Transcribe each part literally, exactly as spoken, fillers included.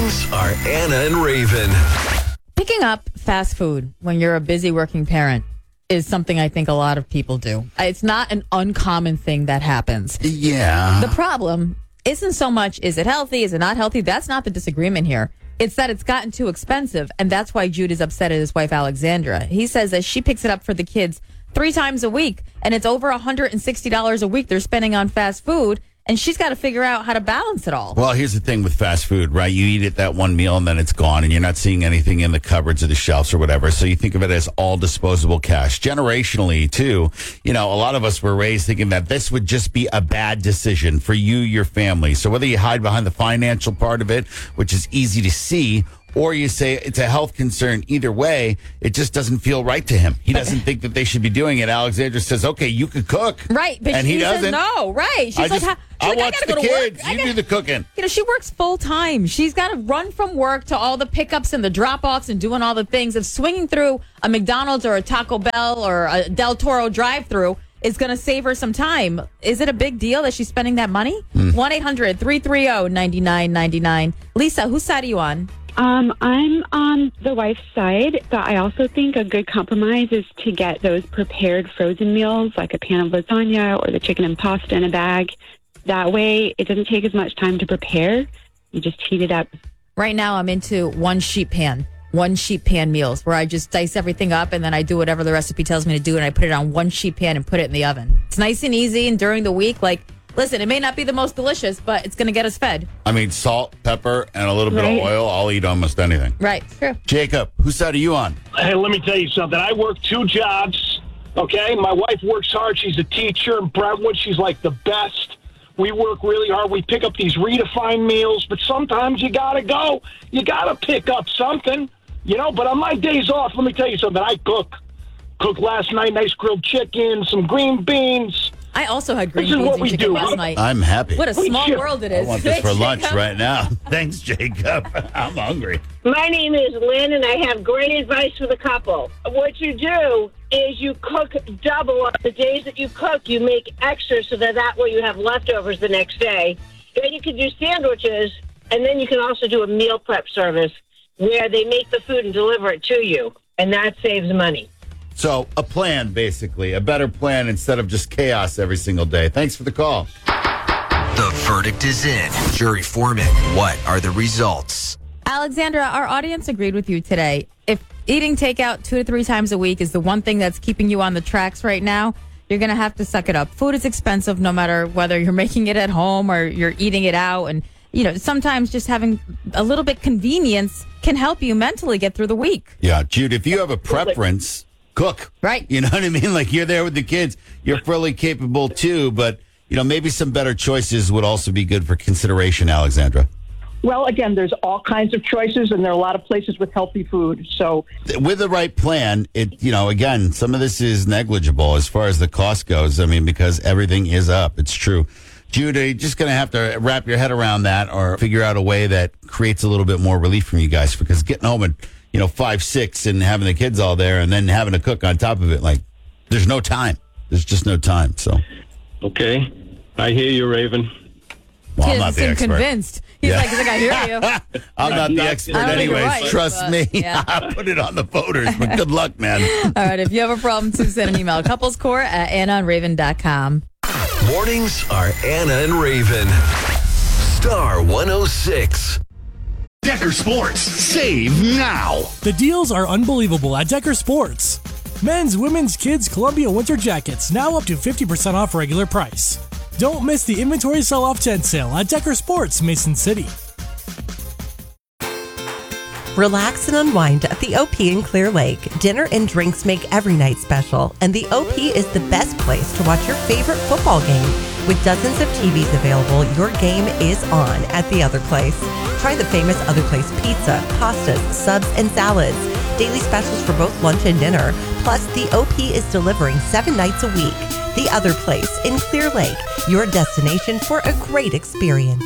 Mornings are Anna and Raven. Picking up fast food when you're a busy working parent is something I think a lot of people do. It's not an uncommon thing that happens. Yeah. The problem isn't so much, is it healthy, is it not healthy? That's not the disagreement here. It's that it's gotten too expensive, and that's why Jude is upset at his wife, Alexandra. He says that she picks it up for the kids three times a week, and it's over one hundred sixty dollars a week they're spending on fast food, and she's got to figure out how to balance it all. Well, here's the thing with fast food, right? You eat it that one meal and then it's gone and you're not seeing anything in the cupboards or the shelves or whatever. So you think of it as all disposable cash. Generationally, too, you know, a lot of us were raised thinking that this would just be a bad decision for you, your family. So whether you hide behind the financial part of it, which is easy to see, or you say it's a health concern, either way, it just doesn't feel right to him. He doesn't think that they should be doing it. Alexandra says, okay, you could cook. Right, but and she he says doesn't. no, right. She's I like, just, ha- she's I like, watch I gotta the go to kids. work. I You gotta, do the cooking. You know, she works full time. She's got to run from work to all the pickups and the drop-offs and doing all the things. If swinging through a McDonald's or a Taco Bell or a Del Toro drive-through is going to save her some time, is it a big deal that she's spending that money? one eight hundred three three zero nine nine nine nine. Lisa, whose side are you on? Um, I'm on the wife's side, but I also think a good compromise is to get those prepared frozen meals, like a pan of lasagna or the chicken and pasta in a bag. That way, it doesn't take as much time to prepare. You just heat it up. Right now, I'm into one sheet pan, one sheet pan meals, where I just dice everything up and then I do whatever the recipe tells me to do, and I put it on one sheet pan and put it in the oven. It's nice and easy, and during the week, like, listen, it may not be the most delicious, but it's going to get us fed. I mean, salt, pepper, and a little bit Right. of oil. I'll eat almost anything. Right, true. Jacob, whose side are you on? Hey, let me tell you something. I work two jobs, okay? My wife works hard. She's a teacher in Brentwood. She's like the best. We work really hard. We pick up these redefined meals, but sometimes you got to go. You got to pick up something, you know? But on my days off, let me tell you something. I cook. Cooked last night, nice grilled chicken, some green beans. I also had green This is beans what and we chicken do. last night. I'm happy. What a We small should- world it I is. want this for Jacob. lunch right now. Thanks, Jacob. I'm hungry. My name is Lynn, and I have great advice for the couple. What you do is you cook double. On the days that you cook, you make extra so that that way you have leftovers the next day. Then you can do sandwiches, and then you can also do a meal prep service where they make the food and deliver it to you, and that saves money. So a plan, basically, a better plan instead of just chaos every single day. Thanks for the call. The verdict is in. Jury foreman, what are the results? Alexandra, our audience agreed with you today. If eating takeout two to three times a week is the one thing that's keeping you on the tracks right now, you're going to have to suck it up. Food is expensive no matter whether you're making it at home or you're eating it out. And, you know, sometimes just having a little bit convenience can help you mentally get through the week. Yeah, Jude, if you have a preference, cook. Right. You know what I mean? Like, you're there with the kids. You're fully capable, too. But, you know, maybe some better choices would also be good for consideration, Alexandra. Well, again, there's all kinds of choices, and there are a lot of places with healthy food. So, with the right plan, it, you know, again, some of this is negligible as far as the cost goes. I mean, because everything is up. It's true. Jude, you're just going to have to wrap your head around that or figure out a way that creates a little bit more relief from you guys, because getting home at, you know, five, six and having the kids all there and then having to cook on top of it, like, there's no time. There's just no time. So, Okay. I hear you, Raven. well, I'm He not doesn't the seem expert. convinced. He's Yeah. like, he's like, I hear you. I'm not the not- expert I don't think you're anyways. right, Trust but, me. yeah. I put it on the voters, but good luck, man. All right, if you have a problem, too, send an email. Couplescore at anna and raven dot com. Mornings are Anna and Raven. Star one oh six. Decker Sports. Save now. The deals are unbelievable at Decker Sports. Men's, women's, kids, Columbia winter jackets now up to fifty percent off regular price. Don't miss the inventory sell-off tent sale at Decker Sports, Mason City. Relax and unwind at the O P in Clear Lake. Dinner and drinks make every night special, and the O P is the best place to watch your favorite football game. With dozens of T Vs available, your game is on at the Other Place. Try the famous Other Place pizza, pastas, subs, and salads. Daily specials for both lunch and dinner. Plus, the O P is delivering seven nights a week. The Other Place in Clear Lake, your destination for a great experience.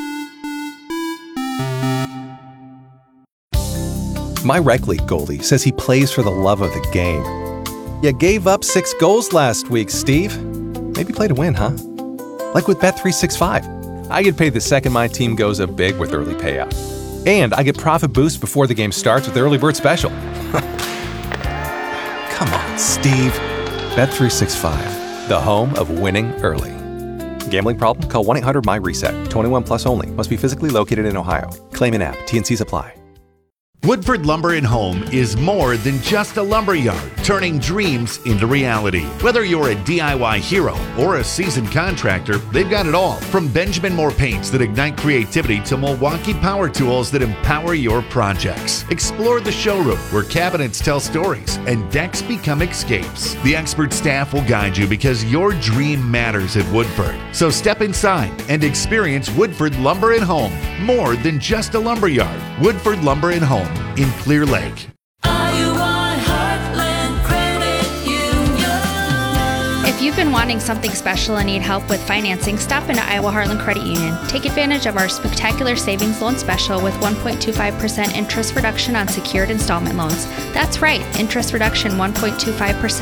My rec league goalie says he plays for the love of the game. You gave up six goals last week, Steve. Maybe play to win, huh? Like with Bet three sixty-five. I get paid the second my team goes up big with early payout. And I get profit boost before the game starts with the Early Bird Special. Come on, Steve. Bet three sixty-five, the home of winning early. Gambling problem? Call one eight hundred M Y reset. twenty-one plus only. Must be physically located in Ohio. Claim in app. T and Cs apply. Woodford Lumber and Home is more than just a lumber yard, turning dreams into reality. Whether you're a D I Y hero or a seasoned contractor, they've got it all. From Benjamin Moore paints that ignite creativity to Milwaukee power tools that empower your projects. Explore the showroom where cabinets tell stories and decks become escapes. The expert staff will guide you because your dream matters at Woodford. So step inside and experience Woodford Lumber and Home, more than just a lumber yard. Woodford Lumber and Home in Clear Lake. If you've been wanting something special and need help with financing, stop into Iowa Heartland Credit Union. Take advantage of our spectacular savings loan special with one point two five percent interest reduction on secured installment loans. That's right, interest reduction one point two five percent.